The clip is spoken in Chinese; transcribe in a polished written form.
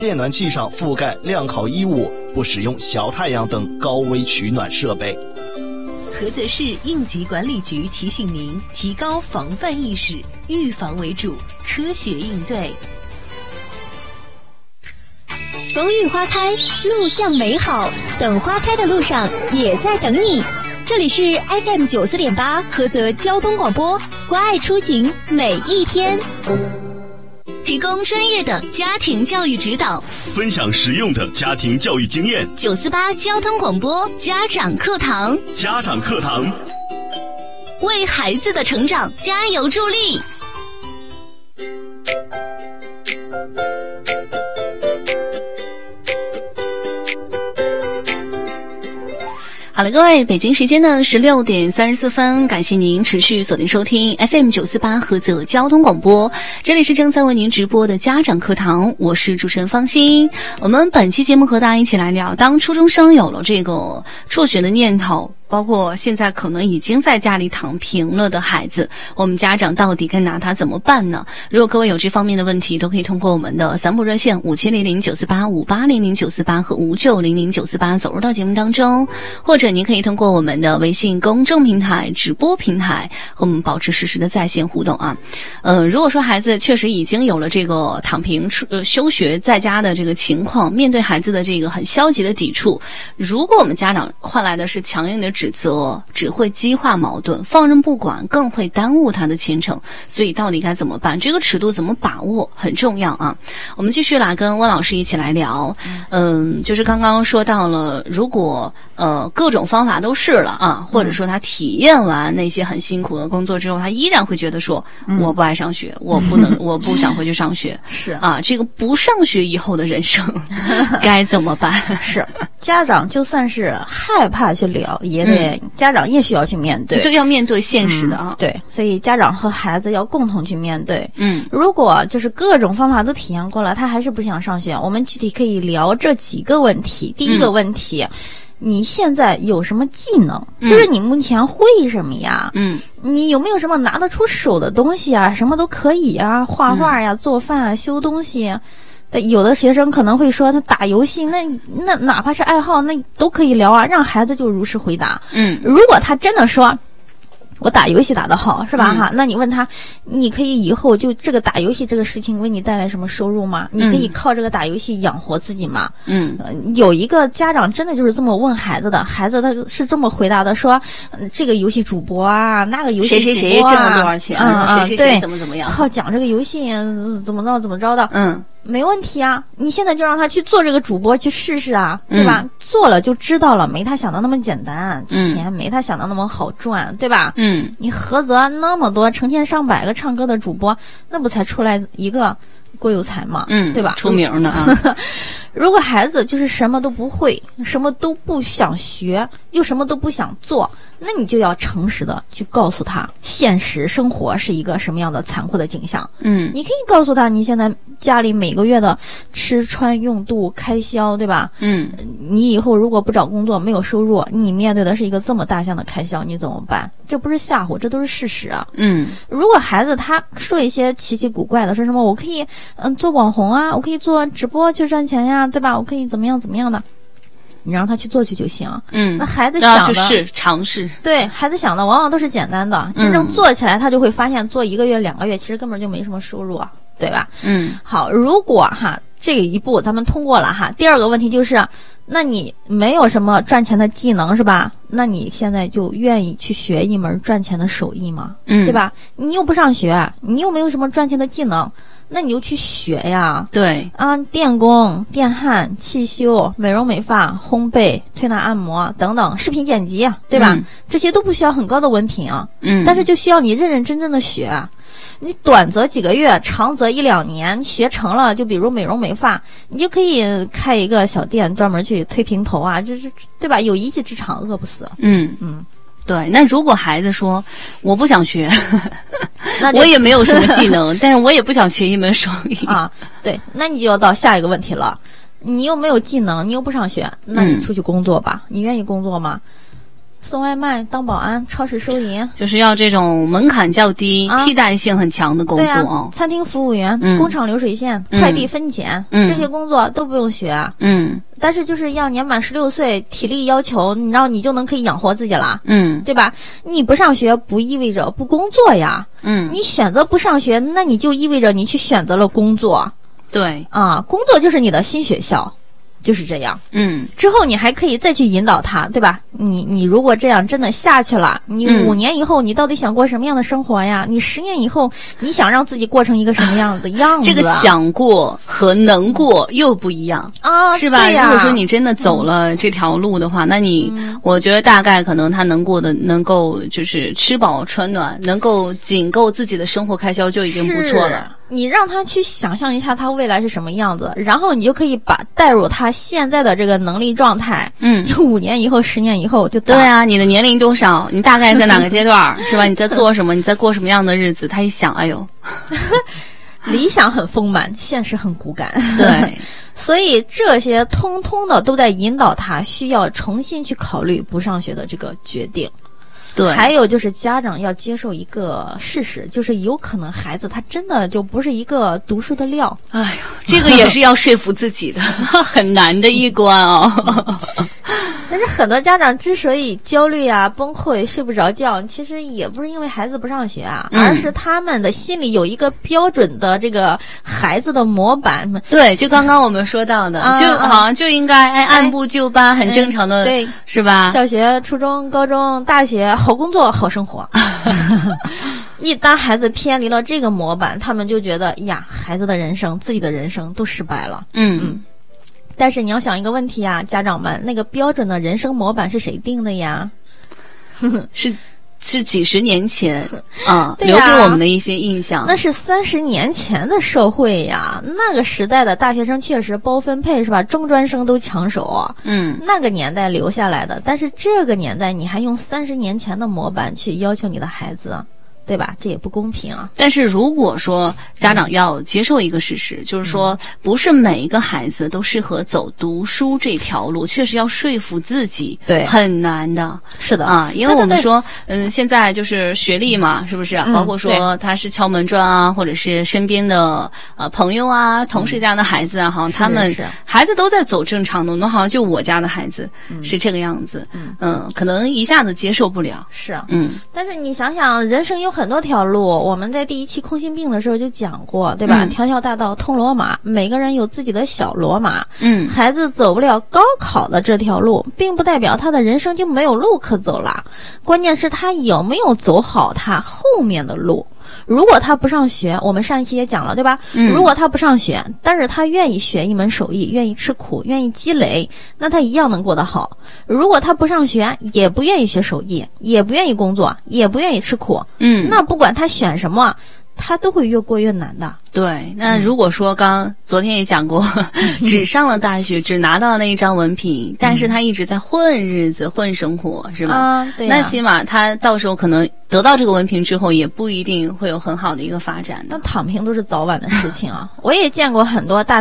电暖气上覆盖晾烤衣物，不使用小太阳等高危取暖设备。 菏泽市应急管理局提醒您，提高防范意识，预防为主，科学应对。 风雨花开，路向美好，等花开的路上也在等你。这里是 FM 94.8菏泽交通广播，关爱出行每一天， 提供专业的家庭教育指导， 分享实用的家庭教育经验。 948交通广播家长课堂， 家长课堂， 为孩子的成长加油助力。好了，各位，北京时间呢16点34分，感谢您持续锁定收听 FM 948菏泽交通广播，这里是正在为您直播的家长课堂，我是主持人方欣。我们本期节目和大家一起来聊，当初中生有了这个辍学的念头，包括现在可能已经在家里躺平了的孩子，我们家长到底该拿他怎么办呢？如果各位有这方面的问题，都可以通过我们的3部热线5700-948、5800-948和5900-948走入到节目当中，或者您可以通过我们的微信公众平台、直播平台和我们保持实时的在线互动啊。如果说孩子确实已经有了这个躺平休学在家的这个情况，面对孩子的这个很消极的抵触，如果我们家长换来的是强硬的指责，只会激化矛盾，放任不管更会耽误他的前程。所以到底该怎么办？这个尺度怎么把握很重要啊。我们继续来跟温老师一起来聊。就是刚刚说到了，如果各种方法都试了啊，或者说他体验完那些很辛苦的工作之后，他依然会觉得说我不爱上学，我不想回去上学。 是啊，这个不上学以后的人生该怎么办？ 是家长就算是害怕去聊，也得家长也需要去面对， 对，要面对现实的啊。 对，所以家长和孩子要共同去面对。如果就是各种方法都体验过了，他还是不想上学，我们具体可以聊这几个问题。第一个问题，你现在有什么技能？就是你目前会什么呀？你有没有什么拿得出手的东西啊？什么都可以啊，画画呀、做饭啊、修东西。有的学生可能会说他打游戏，那哪怕是爱好，那都可以聊啊，让孩子就如实回答。如果他真的说我打游戏打得好，是吧哈？那你问他，你可以以后就这个打游戏这个事情为你带来什么收入吗？你可以靠这个打游戏养活自己吗？有一个家长真的就是这么问孩子的，孩子他是这么回答的，说这个游戏主播啊，那个游戏主播啊， 谁挣了多少钱，谁怎么样， 靠讲这个游戏怎么着的。没问题啊，你现在就让他去做这个主播去试试啊，对吧？做了就知道了，没他想的那么简单，钱没他想的那么好赚，对吧？你菏泽那么多成千上百个唱歌的主播，那不才出来一个郭有才嘛，对吧？ 出名的啊。 如果孩子就是什么都不会，什么都不想学，又什么都不想做，那你就要诚实的去告诉他，现实生活是一个什么样的残酷的景象。你可以告诉他，你现在家里每个月的吃穿用度开销，对吧？你以后如果不找工作，没有收入，你面对的是一个这么大项的开销，你怎么办？这不是吓唬，这都是事实啊。如果孩子他说一些奇奇古怪的，说什么我可以做网红啊，我可以做直播去赚钱呀，对吧？我可以怎么样的，你让他去做去就行。那孩子想的就是尝试， 对，孩子想的往往都是简单的，真正做起来他就会发现，做1个月2个月其实根本就没什么收入啊，对吧？好，如果这一步咱们通过了第二个问题就是，那你没有什么赚钱的技能是吧？那你现在就愿意去学一门赚钱的手艺吗？对吧？你又不上学，你又没有什么赚钱的技能，那你就去学呀。 对啊，电工、电焊、汽修、美容美发、烘焙、推拿按摩等等，视频剪辑，对吧？这些都不需要很高的文凭啊。但是就需要你认认真真的学。你短则几个月，长则1、2年，学成了，就比如美容美发，你就可以开一个小店，专门去推平头啊，就是对吧？有一技之长，饿不死。 对。那如果孩子说我不想学，我也没有什么技能，但是我也不想学一门手艺啊，对，那你就要到下一个问题了。你又没有技能，你又不上学，那你出去工作吧。你愿意工作吗？ 送外卖、当保安、超市收银， 就是要这种门槛较低、替代性很强的工作哦。 餐厅服务员、工厂流水线、快递分拣，这些工作都不用学。但是就是要年满16岁，体力要求，然后你就可以养活自己了。对吧？你不上学不意味着不工作呀。你选择不上学，那你就意味着你去选择了工作。 对啊，工作就是你的新学校。就是这样，之后你还可以再去引导他，对吧？你如果这样真的下去了，你5年以后你到底想过什么样的生活呀？你10年以后你想让自己过成一个什么样的样子？ 这个想过和能过又不一样啊， 是吧？ 对呀， 如果说你真的走了这条路的话，那你我觉得大概可能他能过的，能够就是吃饱穿暖，能够仅够自己的生活开销就已经不错了。 你让他去想象一下他未来是什么样子，然后你就可以带入他现在的这个能力状态。5年以后、10年以后就对啊，你的年龄多少？你大概在哪个阶段是吧？你在做什么？你在过什么样的日子？他一想，哎呦， 理想很丰满，现实很骨感。 对， 所以这些通通的都在引导他需要重新去考虑不上学的这个决定。 对， 还有就是家长要接受一个事实，就是有可能孩子他真的就不是一个读书的料。 哎呀，这个也是要说服自己的，很难的一关哦。 但是很多家长之所以焦虑啊、崩溃、睡不着觉，其实也不是因为孩子不上学啊，而是他们的心里有一个标准的这个孩子的模板。 对，就刚刚我们说到的，就好像就应该按部就班，很正常的， 对， 是吧？ 小学、初中、高中、大学，好工作、好生活。一旦孩子偏离了这个模板，他们就觉得呀，孩子的人生、自己的人生都失败了。但是你要想一个问题啊，家长们，那个标准的人生模板是谁定的呀？ 是几十年前留给我们的一些印象。 那是30年前的社会呀，那个时代的大学生确实包分配是吧？中专生都抢手啊。那个年代留下来的，但是这个年代你还用30年前的模板去要求你的孩子，对吧？这也不公平啊。 但是如果说家长要接受一个事实，就是说不是每一个孩子都适合走读书这条路，确实要说服自己， 对， 很难的。 是的啊，因为我们说，现在就是学历嘛，是不是？包括说他是敲门砖啊，或者是身边的朋友啊、同事家的孩子啊，好像他们孩子都在走正常的，那好像就我家的孩子是这个样子，可能一下子接受不了。 是啊，但是你想想，人生有很多条路，我们在第1期空心病的时候就讲过，对吧？条条大道通罗马，每个人有自己的小罗马。孩子走不了高考的这条路，并不代表他的人生就没有路可走了，关键是他有没有走好他后面的路。如果他不上学，我们上一期也讲了，对吧？如果他不上学，但是他愿意学一门手艺，愿意吃苦，愿意积累，那他一样能过得好。如果他不上学，也不愿意学手艺，也不愿意工作，也不愿意吃苦，那不管他选什么，他都会越过越难的。 对，那如果说昨天也讲过，只上了大学，只拿到了那一张文凭，但是他一直在混日子、混生活，是吧？ 对那起码他到时候可能得到这个文凭之后，也不一定会有很好的一个发展的。 那躺平都是早晚的事情啊！我也见过很多大